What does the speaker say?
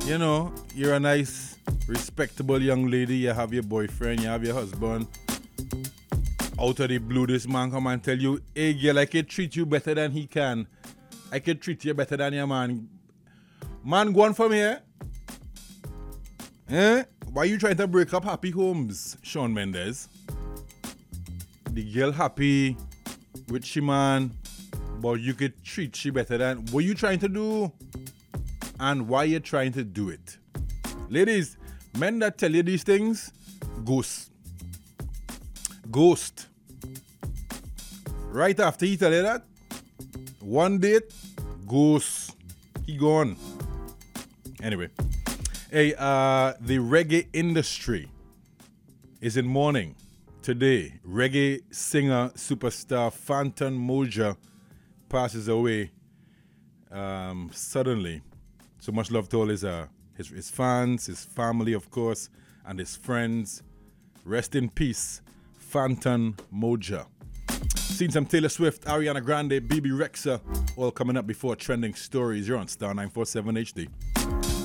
You know, you're a nice, respectable young lady. You have your boyfriend, you have your husband. Out of the blue, this man come and tell you, hey girl, I can treat you better than he can. I can treat you better than your man. Man, go on from here. Eh? Why you trying to break up happy homes, Shawn Mendes? The girl happy with she man, but you could treat she better than. What you trying to do? And why you trying to do it? Ladies, men that tell you these things, ghost. Ghost. Right after he tell you that, one date, ghost. He gone. Anyway. Hey, the reggae industry is in mourning today. Reggae singer, superstar Fantan Mojah passes away suddenly. So much love to all his fans, his family, of course, and his friends. Rest in peace, Fantan Mojah. Seen some Taylor Swift, Ariana Grande, BB Rexha, all coming up before trending stories. You're on Star 947 HD.